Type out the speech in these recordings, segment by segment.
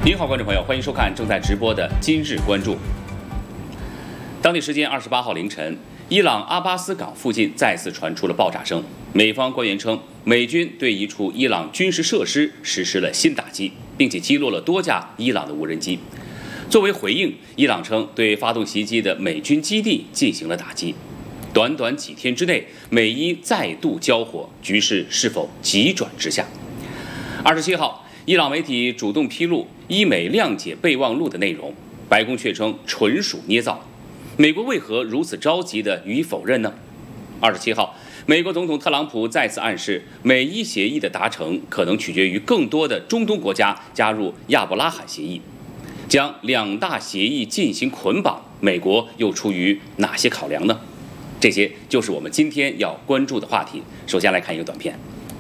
您好，观众朋友，欢迎收看正在直播的《今日关注》。当地时间28号凌晨，伊朗阿巴斯港附近再次传出了爆炸声。美方官员称，美军对一处伊朗军事设施实施了新打击，并且击落了多架伊朗的无人机。作为回应，伊朗称对发动袭击的美军基地进行了打击。短短几天之内，美伊再度交火，局势是否急转直下？27号，伊朗媒体主动披露伊美谅解备忘录的内容，白宫却称纯属捏造。美国为何如此着急地予以否认呢？27号，美国总统特朗普再次暗示，美伊协议的达成可能取决于更多的中东国家加入亚伯拉罕协议。将两大协议进行捆绑，美国又出于哪些考量呢？这些就是我们今天要关注的话题。首先来看一个短片。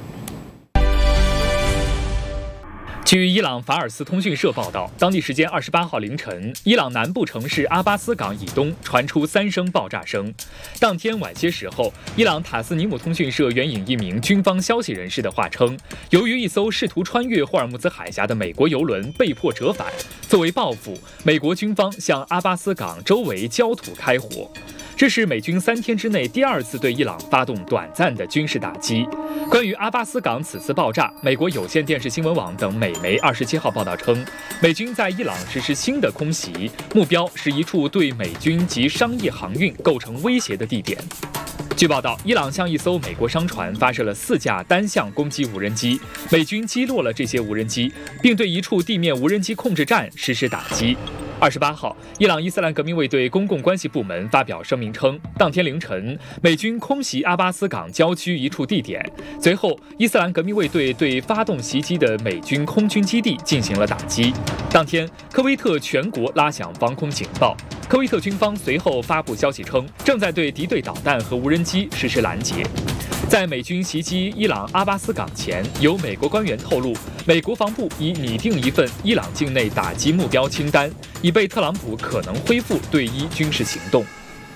据伊朗法尔斯通讯社报道，当地时间28号凌晨，伊朗南部城市阿巴斯港以东传出3声爆炸声。当天晚些时候，伊朗塔斯尼姆通讯社援引一名军方消息人士的话称，由于一艘试图穿越霍尔木兹海峡的美国油轮被迫折返，作为报复，美国军方向阿巴斯港周围焦土开火。这是美军3天之内第2次对伊朗发动短暂的军事打击。关于阿巴斯港此次爆炸，美国有线电视新闻网等美媒27号报道称，美军在伊朗实施新的空袭，目标是一处对美军及商业航运构成威胁的地点。据报道，伊朗向一艘美国商船发射了4架单向攻击无人机，美军击落了这些无人机，并对一处地面无人机控制站实施打击。28号，伊朗伊斯兰革命卫队公共关系部门发表声明称，当天凌晨，美军空袭阿巴斯港郊区一处地点，随后伊斯兰革命卫队对发动袭击的美军空军基地进行了打击。当天，科威特全国拉响防空警报，科威特军方随后发布消息称，正在对敌对导弹和无人机实施拦截。在美军袭击伊朗阿巴斯港前，有美国官员透露，美国防部已拟定一份伊朗境内打击目标清单，以备特朗普可能恢复对伊军事行动。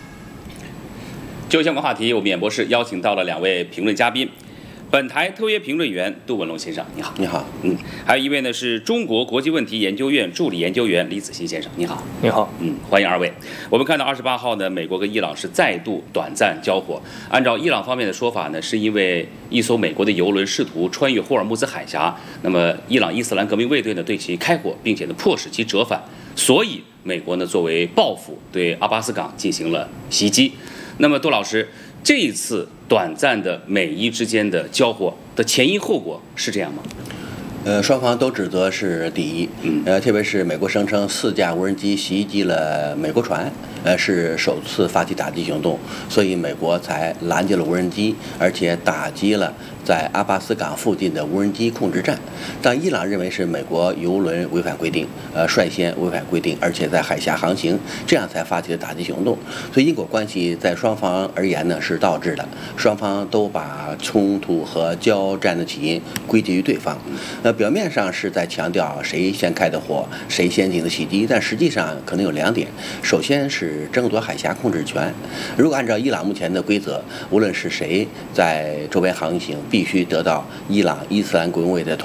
就相关话题，我们演播室邀请到了2位评论嘉宾。本台特约评论员杜文龙先生，你好。 你好。 还有一位呢是中国国际问题研究院助理研究员李子欣先生，你好。 你好。 欢迎2位。我们看到28号呢，美国跟伊朗是再度短暂交火。按照伊朗方面的说法呢，是因为一艘美国的油轮试图穿越霍尔木兹海峡，那么伊朗伊斯兰革命卫队呢对其开火，并且呢迫使其折返，所以美国呢作为报复对阿巴斯港进行了袭击。那么杜老师，这一次短暂的美伊之间的交火的前因后果是这样吗？ 双方都指责是敌意，特别是美国声称4架无人机袭击了美国船，是首次发起打击行动，所以美国才拦截了无人机，而且打击了在阿巴斯港附近的无人机控制站。但伊朗认为是美国油轮违反规定，率先违反规定，而且在海峡航行，这样才发起的打击行动。所以因果关系在双方而言呢是倒置的，双方都把冲突和交战的起因归结于对方。表面上是在强调谁先开的火，谁先进行的袭击，但实际上可能有2点。首先是争夺海峡控制权，如果按照伊朗目前的规则，无论是谁在周边航行，必须得到伊朗伊斯兰国卫的